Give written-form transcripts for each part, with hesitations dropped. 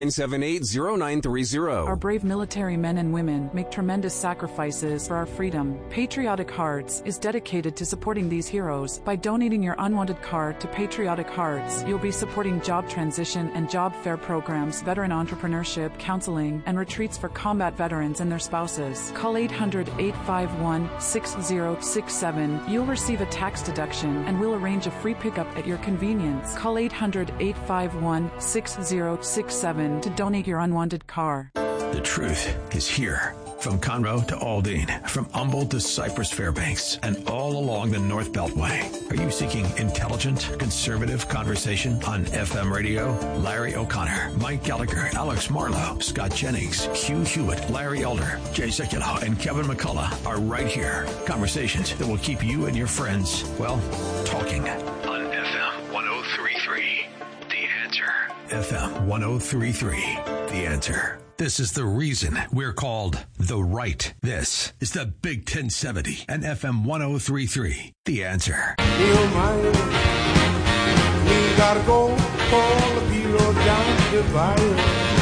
978-0930. Our brave military men and women make tremendous sacrifices for our freedom. Patriotic Hearts is dedicated to supporting these heroes. By donating your unwanted card to Patriotic Hearts, you'll be supporting job transition and job fair programs, veteran entrepreneurship, counseling, and retreats for combat veterans and their spouses. Call 800-851-6067. You'll receive a tax deduction and we'll arrange a free pickup at your convenience. Call 800-851-6067 to donate your unwanted car. The truth is here. From Conroe to Aldine, from Humboldt to Cypress Fairbanks, and all along the North Beltway. Are you seeking intelligent, conservative conversation on FM radio? Larry O'Connor, Mike Gallagher, Alex Marlowe, Scott Jennings, Hugh Hewitt, Larry Elder, Jay Sekulow, and Kevin McCullough are right here. Conversations that will keep you and your friends, well, talking. On FM 1033, The Answer. FM 1033, The Answer. This is the reason we're called The Right. This is the Big 1070 and FM 1033, The Answer. We gotta go call the people down the divide.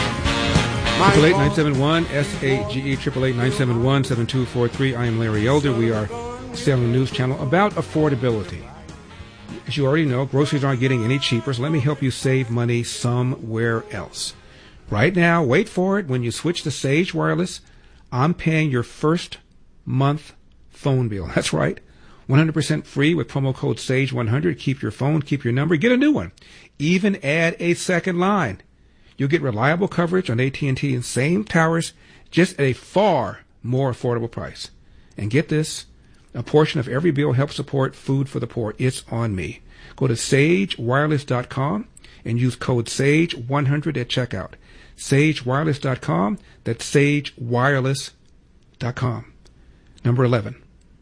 888-971-SAGE, 888-971-7243. I am Larry Elder. We are Salem News Channel about affordability. As you already know, groceries aren't getting any cheaper, so let me help you save money somewhere else. Right now, wait for it, when you switch to Sage Wireless, I'm paying your first month phone bill. That's right. 100% free with promo code SAGE100. Keep your phone, keep your number, get a new one. Even add a second line. You'll get reliable coverage on AT&T and same towers, just at a far more affordable price. And get this, a portion of every bill helps support food for the poor. It's on me. Go to sagewireless.com and use code SAGE100 at checkout. sagewireless.com. That's sagewireless.com. Number 11.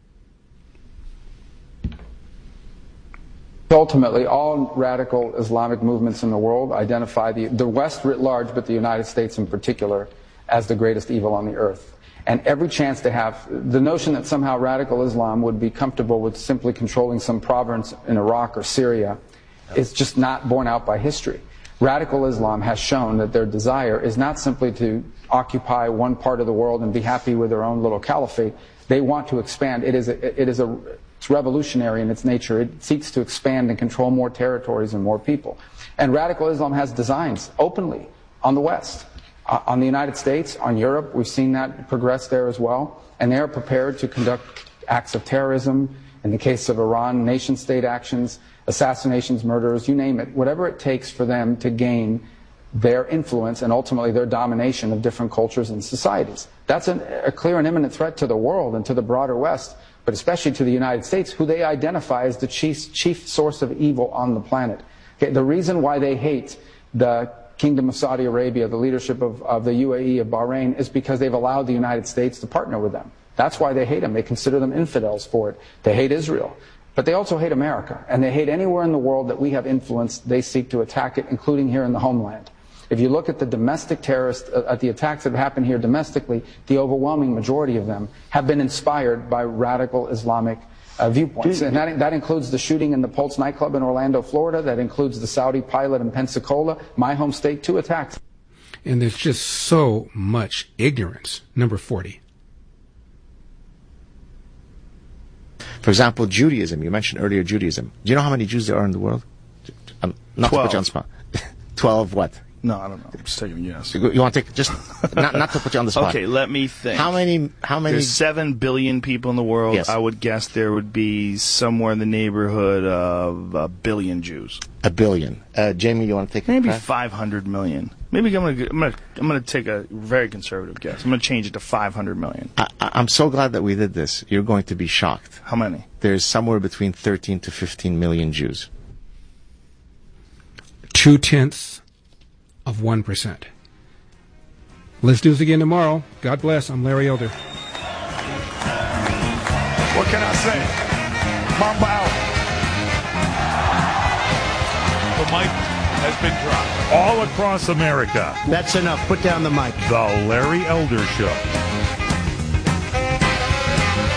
Ultimately, all radical Islamic movements in the world identify the West writ large, but the United States in particular, as the greatest evil on the earth. And every chance to have the notion that somehow radical Islam would be comfortable with simply controlling some province in Iraq or Syria is just not borne out by history. Radical Islam has shown that their desire is not simply to occupy one part of the world and be happy with their own little caliphate. They want to expand. It's revolutionary in its nature. It seeks to expand and control more territories and more people. And radical Islam has designs openly on the West, on the United States, on Europe. We've seen that progress there as well. And they are prepared to conduct acts of terrorism. In the case of Iran, nation-state actions, assassinations, murders, you name it, whatever it takes for them to gain their influence and ultimately their domination of different cultures and societies. That's a clear and imminent threat to the world and to the broader West, but especially to the United States, who they identify as the chief source of evil on the planet. Okay, the reason why they hate the Kingdom of Saudi Arabia, the leadership of the UAE, of Bahrain, is because they've allowed the United States to partner with them. That's why they hate them. They consider them infidels for it. They hate Israel. But they also hate America, and they hate anywhere in the world that we have influence. They seek to attack it, including here in the homeland. If you look at the domestic terrorists, at the attacks that have happened here domestically, the overwhelming majority of them have been inspired by radical Islamic viewpoints. And that includes the shooting in the Pulse nightclub in Orlando, Florida. That includes the Saudi pilot in Pensacola, my home state, 2 attacks. And there's just so much ignorance. Number 40. For example, Judaism. You mentioned earlier Judaism. Do you know how many Jews there are in the world? Not 12. To put you on the spot. 12 what? No, I don't know. I'm just taking a guess. You want to take just not to put you on the spot. Okay, let me think. How many? There's 7 billion people in the world. Yes. I would guess there would be somewhere in the neighborhood of 1 billion Jews. 1 billion. Jamie, you want to take maybe 500 million. Maybe I'm gonna take a very conservative guess. I'm gonna change it to 500 million. I'm so glad that we did this. You're going to be shocked. How many? There's somewhere between 13 to 15 million Jews. 0.2%. Let's do this again tomorrow. God bless. I'm Larry Elder. What can I say? Mamba out. The mic has been dropped. All across America. That's enough. Put down the mic. The Larry Elder Show.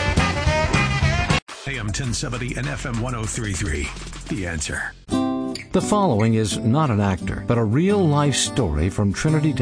AM 1070 and FM 1033. The Answer. The following is not an actor, but a real-life story from Trinity